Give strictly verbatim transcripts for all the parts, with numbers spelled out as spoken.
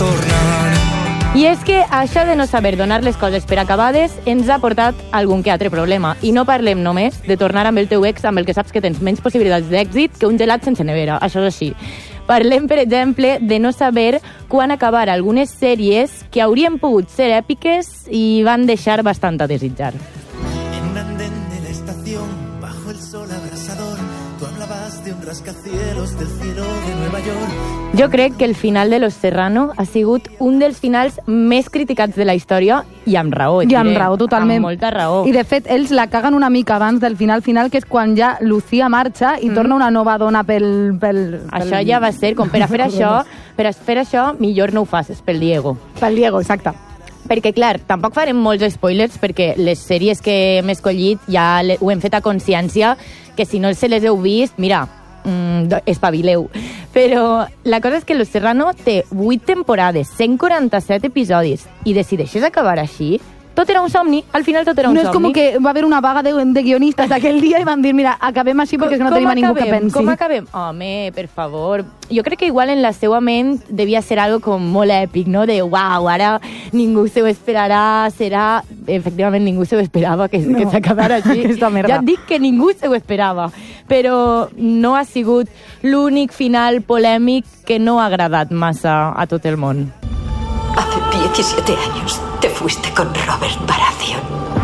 tornar. I és que això de no saber donar les coses per acabades ens ha portat algun que altre problema. I no parlem només de tornar amb el teu ex amb el que saps que tens menys possibilitats d'èxit que un gelat sense nevera. Això és així. Parlem, per exemple, de no saber quan acabar algunes sèries que haurien pogut ser èpiques i van deixar bastant a desitjar. En un andén de la estación, bajo el sol abrasador, tú hablabas de un rascacielos del cielo de Nueva York. Jo crec que el final de Los Serrano ha sigut un dels finals més criticats de la història i amb raó. I amb raó, totalment. Amb molta raó. I de fet, ells la caguen una mica abans del final final, que és quan ja Lucía marxa i mm. torna una nova dona pel... pel, pel... Això ja va ser, com per a fer això, per a fer això, millor no ho facis pel Diego. Pel Diego, exacte. Perquè, clar, tampoc farem molts spoilers perquè les sèries que hem escollit ja ho hem fet a consciència, que si no se les heu vist, mira, mm, espavileu. Però la cosa és que Los Serrano té vuit temporades, cent quaranta-set episodis, i decideixes acabar així? Tot era un somni, al final tot era un no somni. No és com que va haver una vaga de, de guionistes aquell dia i van dir, mira, acabem així perquè no tenim a ningú que pensi. Com acabem? Home, per favor. Jo crec que igual en la seva ment devia ser algo com molt èpic, no? De, uau, ara ningú se ho esperarà, serà... Efectivament, ningú se ho esperava que, no, que s'acabara així. Ja et dic que ningú se ho esperava. Però no ha sigut l'únic final polèmic que no ha agradat massa a tot el món. Hace diecisiete años te fuiste con Robert Baratheon.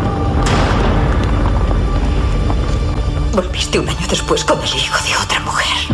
Volviste un año después con el hijo de otra mujer.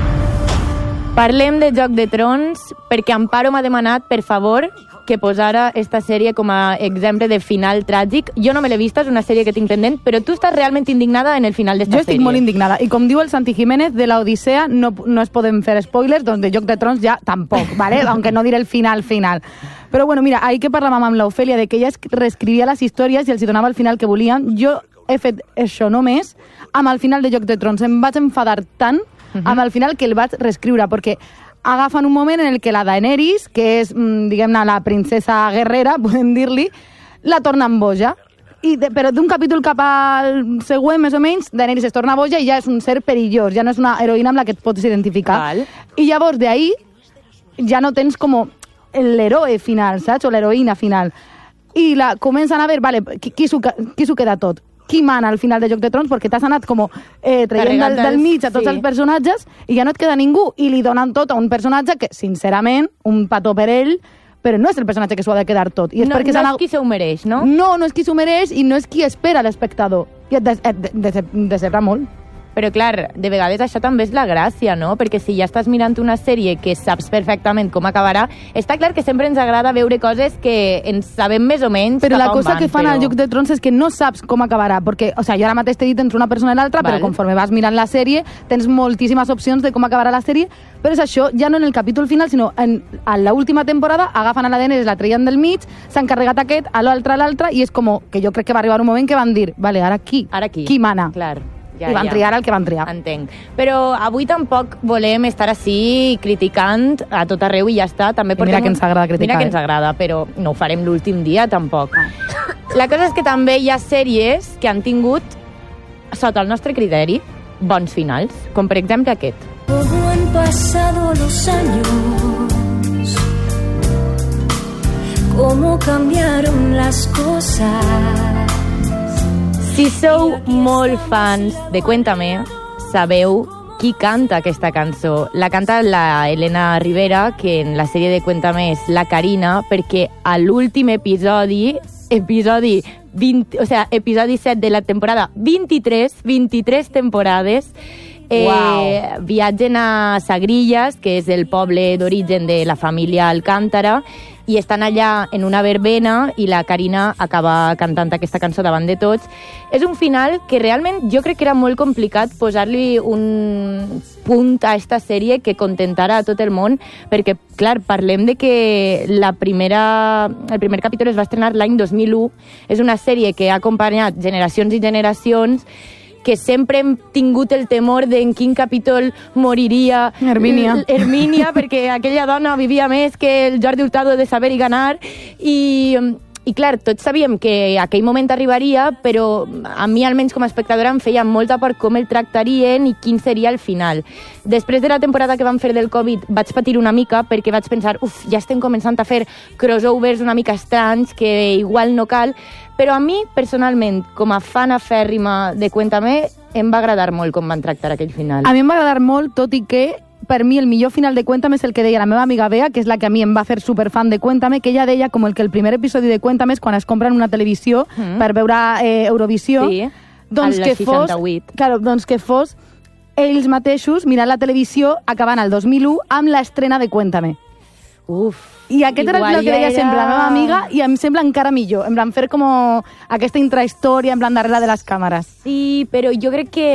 Parlem de Joc de Trons perquè Amparo m'ha demanat, per favor, que posara esta sèrie com a exemple de final tràgic. Jo no me l'he vista, és una sèrie que tinc pendent, però tu estàs realment indignada en el final d'esta sèrie. Jo estic sèrie. molt indignada. I com diu el Santi Jiménez, de l'Odissea no, no es poden fer spoilers, doncs de Joc de Trons ja tampoc, ¿vale? Aunque no diré el final final. Però bueno, mira, ahir que parlàvem amb l'Ofèlia de que ella reescrivia les històries i els donava el final que volien, jo he fet això només amb el final de Joc de Trons. Em vaig enfadar tant uh-huh. amb el final que el vaig reescriure, perquè agafen un moment en el que la Daenerys, que és, diguem-ne, la princesa guerrera, podem dir-li, la tornen boja. I de, però d'un capítol cap al següent, més o menys, Daenerys es torna boja i ja és un ser perillós, ja no és una heroïna amb la que et pots identificar. Val. I llavors, d'ahir, ja no tens com l'heroe final, saps? O l'heroïna final. I la comencen a veure, vale, qui, qui s'ho queda tot? Qui mana al final de Joc de Trons, perquè t'has anat com eh, traient del, del mig a tots sí. els personatges i ja no et queda ningú, i li donen tot a un personatge que, sincerament, un petó per ell, però no és el personatge que s'ho ha de quedar tot. I és no perquè no és qui s'ho mereix, no? No, no és qui s'ho mereix i no és qui espera l'espectador. I et decebrà molt. Però, clar, de vegades això també és la gràcia, no? Perquè si ja estàs mirant una sèrie que saps perfectament com acabarà, està clar que sempre ens agrada veure coses que ens sabem més o menys però la cap on cosa van, que fan però... al Joc de Trons és que no saps com acabarà, perquè, o sigui, jo ara mateix t'he dit entre una persona i l'altra, però conforme vas mirant la sèrie tens moltíssimes opcions de com acabarà la sèrie, però és això, ja no en el capítol final, sinó en, en l'última temporada agafen a la Daenerys, la treien del mig, s'han carregat aquest, a l'altre, a l'altre, i és com que jo crec que va arribar un moment que van dir, vale, ara qui? Ara qui? Qui mana? Clar. Ja, I van ja. triar el que van triar. Entenc. Però avui tampoc volem estar així criticant a tot arreu i ja està. També mira que ens agrada criticar. Mira que ens agrada, però no ho farem l'últim dia tampoc. Ah. La cosa és que també hi ha sèries que han tingut, sota el nostre criteri, bons finals, com per exemple aquest. Como han pasado los años, cómo cambiaron las cosas. Si sou molt fans de Cuéntame, sabeu qui canta aquesta cançó. La canta la Elena Rivera, que en la sèrie de Cuéntame és la Carina, perquè a l'últim episodi, episodi vint, o sea, episodi set de la temporada vint-i-tres, vint-i-tres temporades, eh, wow. viatgen a Sagrillas, que és el poble d'origen de la família Alcántara, i estan allà en una verbena i la Carina acaba cantant aquesta cançó davant de tots. És un final que realment jo crec que era molt complicat posar-li un punt a esta sèrie que contentara a tot el món, perquè, clar, parlem de que la primera, el primer capítol es va estrenar l'any dos mil u. És una sèrie que ha acompanyat generacions i generacions, que sempre hem tingut el temor d'en quin capítol moriria Hermínia, Hermínia perquè aquella dona vivia més que el Jordi Hurtado de Saber i Ganar, i, I clar, tots sabíem que aquell moment arribaria, però a mi, almenys com a espectadora, em feia molta por com el tractarien i quin seria el final. Després de la temporada que vam fer del Covid vaig patir una mica perquè vaig pensar, uf, ja estem començant a fer crossovers una mica estranys que igual no cal, però a mi, personalment, com a fan afèrrima de Cuéntame, em va agradar molt com van tractar aquell final. A mi em va agradar molt, tot i que per mi el millor final de Cuéntame és el que deia la meva amiga Bea, que és la que a mi em va fer superfan de Cuéntame, que ella deia com el que el primer episodi de Cuéntame és quan es compren una televisió mm. per veure eh, Eurovisió, sí, doncs, que fos, claro, doncs que fos ells mateixos mirant la televisió acabant el dos mil u amb l'estrena de Cuéntame. Uf, I aquest era el que deia era... sempre la meva amiga i em sembla encara millor, en plan fer com aquesta intrahistòria en plan darrere de les càmeres. Sí, però jo crec que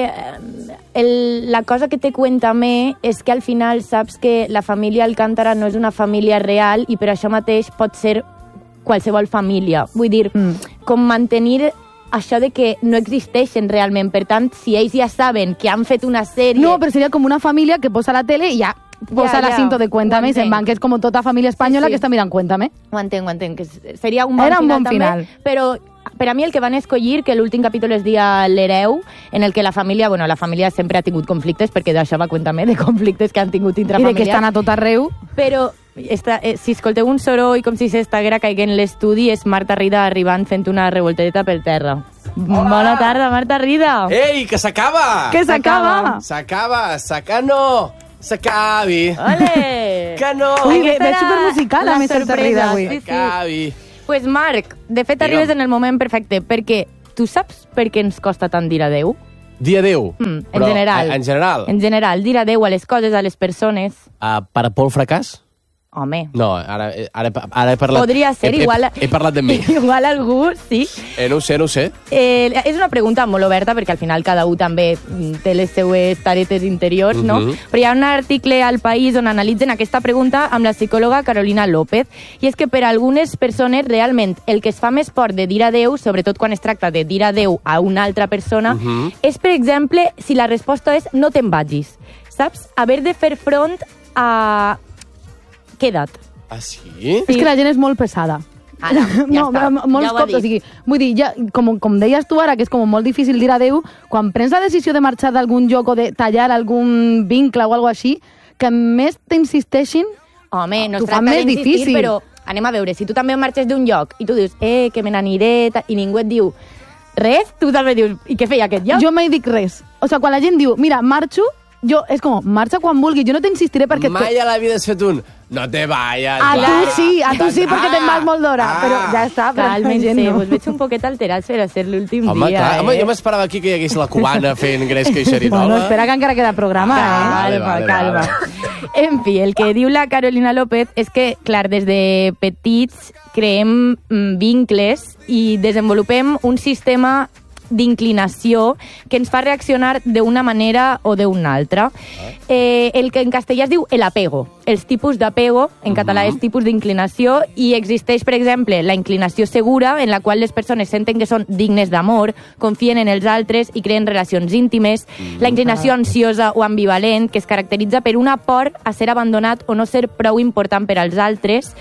el, la cosa que té Cuéntame és que al final saps que la família Alcántara no és una família real i per això mateix pot ser qualsevol família. Vull dir, mm. com mantenir això de que no existeixen realment. Per tant, si ells ja saben que han fet una sèrie... No, però seria com una família que posa la tele i ja posa ja, ja. l'assinto de Cuéntame i se'n van, que és com tota família espanyola sí, sí. que està mirant Cuéntame. Ho entenc, ho entenc. Que seria un bon Era un final bon també, final. Però per a mi el que van escollir, que l'últim capítol es dia L'hereu, en el que la família, bueno, la família sempre ha tingut conflictes, perquè d'això va Cuéntame, de conflictes que han tingut intrafamiliars. I de que estan a tot arreu. Però esta, eh, si escolteu un soroll com si s'estaguera caiguent l'estudi, és Marta Rida arribant fent una revoltedeta per terra. Hola. Bona tarda, Marta Rida. Ei, que s'acaba! Que s'acaba! S'acaba, s'acaba, no! S'acabi! Ole! Que no! Ui, ve, ve supermusical a més Marta Rida avui. Sí, sí. S'acabi! Pues Marc, de fet arribes en el moment perfecte, perquè tu saps per què ens costa tant dir adeu? Dir adeu? Mm, en Però, general. En general? En general, dir adeu a les coses, a les persones. Uh, per a por al fracàs? Home. No, ara, ara, ara he parlat... Podria ser, he, igual... He, he parlat de mi. Igual algú, sí. Eh, no ho sé, no ho sé. Eh, és una pregunta molt oberta, perquè al final cada un també té les seues taretes interiors, no? Uh-huh. Però hi ha un article al País on analitzen aquesta pregunta amb la psicòloga Carolina López, i és que per a algunes persones realment el que es fa més por de dir adeu, sobretot quan es tracta de dir adeu a una altra persona, uh-huh. és, per exemple, si la resposta és no te'n vagis. Saps? Haver de fer front a... Queda't. Ah, sí? sí? És que la gent és molt pesada. Ara, ja no, està. Molts ja cops, o sigui, vull dir, ja, com, com deies tu ara, que és com molt difícil dir adeu, quan prens la decisió de marxar d'algun lloc o de tallar algun vincle o alguna així, que més t'insisteixin, home, no es t'ho fa tracta més d'insistir, difícil. Però anem a veure, si tu també marxes d'un lloc i tu dius, eh, que me n'aniré, i ningú et diu res, tu també dius, i què feia aquest lloc? Jo mai dic res. O sigui, quan la gent diu, mira, marxo, jo, és com, marxa quan vulgui, jo no t'insistiré perquè... Mai a la vida has fet un... No te vayas. A va. tu sí, a tu sí, perquè te'n vas molt d'hora. Ah, però ja està, però la Cálmense, gent no. us veig un poquet alterats per a ser l'últim Home, dia, clar, eh? home, jo m'esperava aquí que hi hagués la cubana fent gresca i xerinola. Bueno, espera que encara queda programa, Ah, eh? vale, Calma, vale, calma. vale. En fi, el que diu la Carolina López és que, clar, des de petits creem mm, vincles i desenvolupem un sistema d'inclinació que ens fa reaccionar d'una manera o d'una altra. Eh, el que en castellà es diu el apego. Els tipus d'apego, en català és tipus d'inclinació, i existeix, per exemple, la inclinació segura, en la qual les persones senten que són dignes d'amor, confien en els altres i creen relacions íntimes. La inclinació ansiosa o ambivalent, que es caracteritza per una por a ser abandonat o no ser prou important per als altres.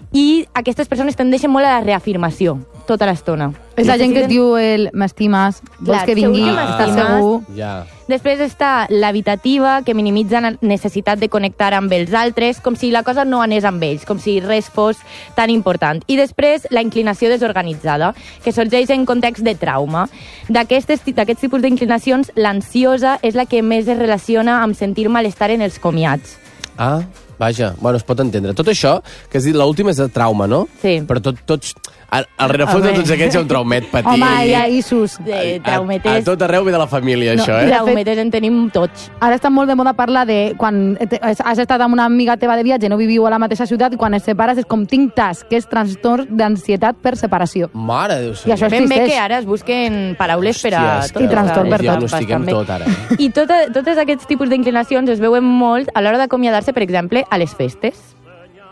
I aquestes persones tendeixen molt a la reafirmació, tota l'estona. És la gent que et diu el m'estimes, vols Clar, que vingui, segur que estàs m'estimes. segur. Ja. Després està l'habitativa, que minimitza la necessitat de connectar amb els altres, com si la cosa no anés amb ells, com si res fos tan important. I després la inclinació desorganitzada, que sorgeix en context de trauma. D'aquests tipus d'inclinacions, l'ansiosa és la que més es relaciona amb sentir malestar en els comiats. Ah, vaja, bueno, es pot entendre. Tot això, que has dit, l'última és de trauma, no? Sí. Però tot, tots... Al, al rerefons de tots aquests hi ha un traumet petit. Home, hi ha Isus. De A, traumetes. a tot arreu ve de la família, No, això, i eh? de Traumetes en tenim tots. Ara està molt de moda parlar de quan te- has estat amb una amiga teva de viatge, no viviu a la mateixa ciutat, i quan es separes és com tinc T A S, que és trastorn d'ansietat per separació. Mare de Déu, I això Ben bé existeix. que ara es busquen paraules per a... Hòstia, és tot. que I trastorn per tot. diagnostiquem Bastant bé. tot, ara. I tota, tots aquests tipus d'inclinacions es veuen molt a l'hora d'acomiadar-se, per exemple, a les festes.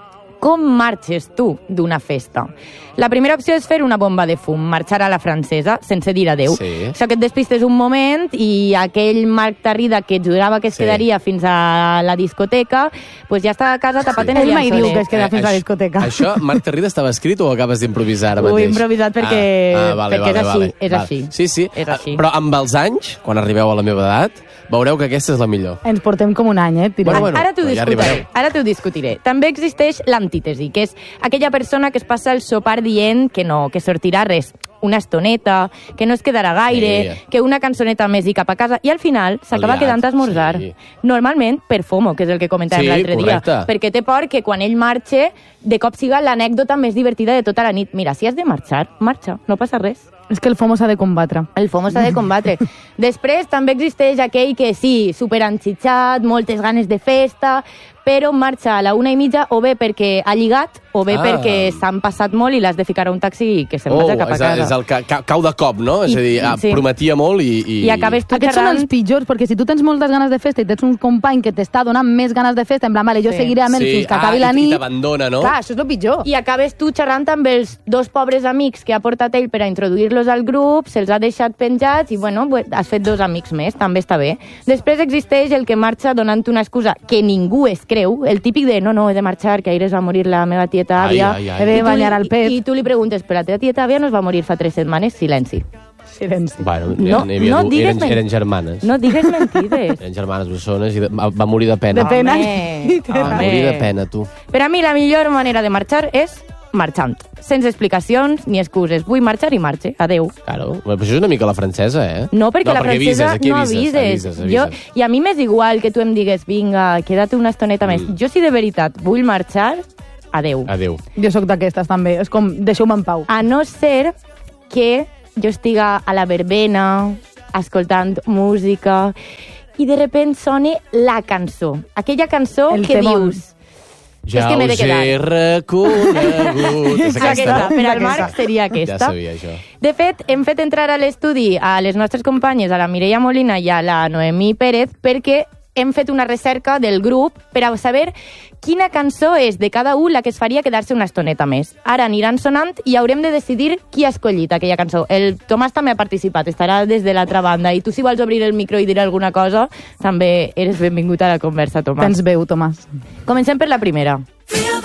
com marxes tu d'una festa? La primera opció és fer una bomba de fum, marxar a la francesa, sense dir adeu. Sí. Això que et despistes un moment i aquell Marc Tarrida que et jurava que es Sí. quedaria fins a la discoteca, pues ja està a casa tapat en el Ell mai diu llençoler. que es queda fins a la discoteca. Això, Marc Tarrida, estava escrit o ho acabes d'improvisar ara Ho he mateix? improvisat perquè- ah, ah, vale, perquè és vale, així, vale, és vale. així. Sí, sí. És així. Però amb els anys, quan arribeu a la meva edat, veureu que aquesta és la millor. Ens portem com un any, eh? Tirem. Bueno, bueno. Ara t'ho però ja discutiré. arribareu. Ara t'ho discutiré. També existeix l'antítesi, que és aquella persona que es passa el sopar dient que no, que sortirà res, una estoneta, que no es quedarà gaire, Sí. que una cançoneta més i cap a casa, i al final s'acaba Aliat, quedant a esmorzar. sí. Normalment per FOMO, que és el que comentàvem Sí, l'altre dia. correcte. Perquè té por que quan ell marxe, de cop siga l'anècdota més divertida de tota la nit. Mira, si has de marxar, marxa, no passa res. És que el FOMO s'ha de combatre. El FOMO s'ha de combatre. Després també existeix aquell que sí, super enxitxat, moltes ganes de festa, però marxa a la una i mitja o bé perquè ha lligat o bé Ah. perquè s'han passat molt i l'has de ficar a un taxi i que se'n Oh, vagi cap a és, casa. és el ca, ca, cau de cop, no? És I- a dir, ah, sí. prometia molt i... I, I acabes tu Aquests són xerrant... els pitjors, perquè si tu tens moltes ganes de festa i tens un company que t'està donant més ganes de festa, en plan, vale, jo Sí. seguiré amb ell Sí, fins que ah, acabi la i- i nit... t'abandona, no? Clar, això és el pitjor. I acabes tu xerrant amb els dos pobres amics que ha portat ell per a introduir-los al grup, se'ls ha deixat penjats i, bueno, has fet dos amics més, també està bé. Després existeix el que marxa donant una excusa que ningú es creu, el típic de no, no, he de marxar, que ahir es va morir la meva tieta Ai, àvia. ai, ai. He de I tu banyar li- al pet. I tu li preguntes, però la teva tieta àvia no es va morir fa tres setmanes? Silenci. Silenci. Bueno, No, n'hi havia no du- digues eren, men- eren germanes. No digues mentides. Eren germanes bessones i de, va, va morir de pena. De pena. Home, Va home. morir de pena, tu. Per a mi la millor manera de marxar és marxant, sense explicacions ni excuses. Vull marxar i marxe. Adeu. Claro. Bueno, però això és una mica la francesa, eh? No, perquè no, la perquè francesa avises, aquí no avises, avises. avises, avises. Jo, I a mi m'és igual que tu em digues, vinga, queda't una estoneta més. Mm. Jo, si de veritat vull marxar, adeu. Adéu. Jo sóc d'aquestes, també. És com, deixeu-me en pau. A no ser que jo estiga a la verbena, escoltant música, i de repent soni la cançó. Aquella cançó El que temón. dius... Ja és que m'he de us he quedar. reconegut. És Aquesta, aquesta? per al Aquesta. Marc seria Ja aquesta. sabia això. De fet, hem fet entrar a l'estudi a les nostres companyes, a la Mireia Molina i a la Noemí Pérez, perquè hem fet una recerca del grup per a saber quina cançó és de cada un la que es faria quedar-se una estoneta més. Ara aniran sonant i haurem de decidir qui ha escollit aquella cançó. El Tomàs també ha participat, estarà des de l'altra banda. I tu, si vols obrir el micro i dir alguna cosa, també eres benvingut a la conversa, Tomàs. Tens veu, Tomàs. Comencem per la primera.